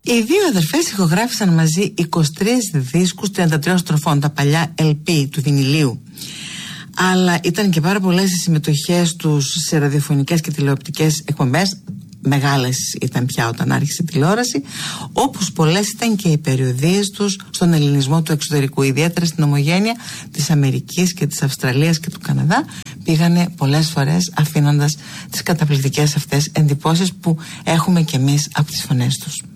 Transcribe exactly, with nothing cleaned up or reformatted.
Οι δύο αδερφές ηχογράφησαν μαζί είκοσι τρεις δίσκους τριάντα τριών στροφών, τα παλιά ελ πι του βινιλίου. Αλλά ήταν και πάρα πολλές οι συμμετοχές τους σε ραδιοφωνικές και τηλεοπτικές εκπομπές. Μεγάλες ήταν πια όταν άρχισε η τηλεόραση, όπως πολλές ήταν και οι περιοδίες τους στον ελληνισμό του εξωτερικού, ιδιαίτερα στην ομογένεια της Αμερικής και της Αυστραλίας και του Καναδά. Πήγανε πολλές φορές αφήνοντας τις καταπληκτικές αυτές εντυπώσεις που έχουμε κι εμείς από τις φωνές τους.